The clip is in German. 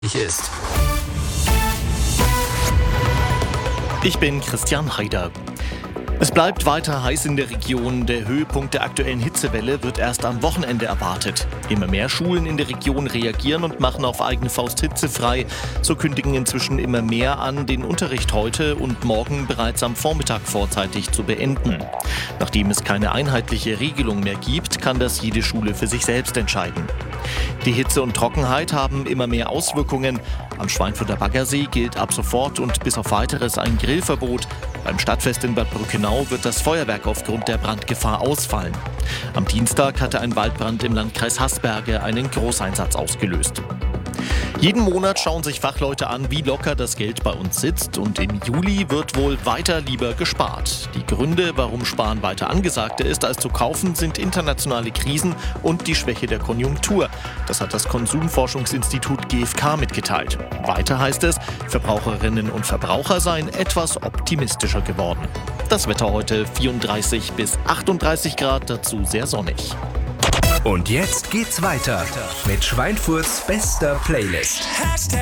ist. Ich bin Christian Haider. Es bleibt weiter heiß in der Region. Der Höhepunkt der aktuellen Hitzewelle wird erst am Wochenende erwartet. Immer mehr Schulen in der Region reagieren und machen auf eigene Faust hitzefrei. So kündigen inzwischen immer mehr an, den Unterricht heute und morgen bereits am Vormittag vorzeitig zu beenden. Nachdem es keine einheitliche Regelung mehr gibt, kann das jede Schule für sich selbst entscheiden. Die Hitze und Trockenheit haben immer mehr Auswirkungen. Am Schweinfurter Baggersee gilt ab sofort und bis auf Weiteres ein Grillverbot. Beim Stadtfest in Bad Brückenau wird das Feuerwerk aufgrund der Brandgefahr ausfallen. Am Dienstag hatte ein Waldbrand im Landkreis Haßberge einen Großeinsatz ausgelöst. Jeden Monat schauen sich Fachleute an, wie locker das Geld bei uns sitzt, und im Juli wird wohl weiter lieber gespart. Die Gründe, warum Sparen weiter angesagter ist als zu kaufen, sind internationale Krisen und die Schwäche der Konjunktur. Das hat das Konsumforschungsinstitut GfK mitgeteilt. Weiter heißt es, Verbraucherinnen und Verbraucher seien etwas optimistischer geworden. Das Wetter heute 34 bis 38 Grad, dazu sehr sonnig. Und jetzt geht's weiter mit Schweinfurts bester Playlist.